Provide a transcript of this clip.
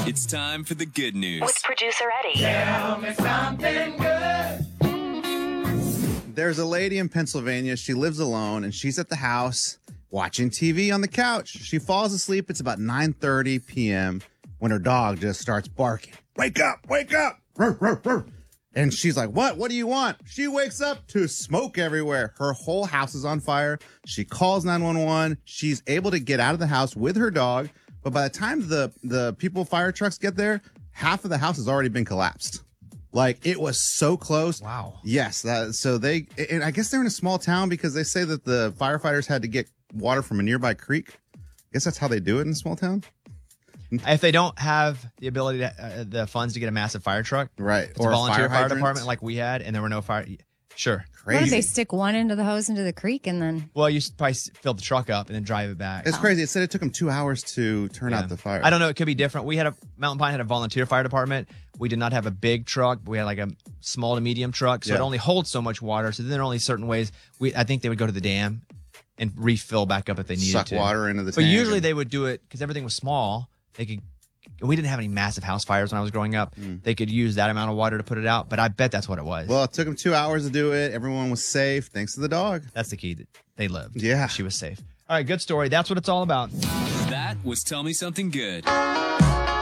It's time for the good news. With producer Eddie. Tell me something good. There's a lady in Pennsylvania. She lives alone, and she's at the house watching TV on the couch. She falls asleep. It's about 9:30 p.m. when her dog just starts barking. Wake up! Wake up! Ruff, ruff, ruff. And she's like, what? What do you want? She wakes up to smoke everywhere. Her whole house is on fire. She calls 911. She's able to get out of the house with her dog. But by the time the fire trucks get there, half of the house has already been collapsed. Like, it was so close. Wow. Yes. And I guess they're in a small town because they say that the firefighters had to get water from a nearby creek. I guess that's how they do it in a small town. If they don't have the ability to, the funds to get a massive fire truck, right, or a volunteer fire hydrant department like we had, and there were no fire, sure. Crazy. What if they stick one end of the hose into the creek and then? Well, you probably fill the truck up and then drive it back. It's crazy. It said it took them 2 hours to turn out the fire. I don't know. It could be different. Mountain Pine had a volunteer fire department. We did not have a big truck. We had like a small to medium truck, so it only holds so much water. So then there are only certain ways. I think they would go to the dam and refill back up if they needed Suck to. water into the But tank. usually they would do it because everything was small. We didn't have any massive house fires when I was growing up. They could use that amount of water to put it out, but I bet that's what it was. Well, it took them 2 hours to do it. Everyone was safe thanks to the dog. That's the key. They lived. Yeah. She was safe. All right, good story. That's what it's all about. That was Tell Me Something Good.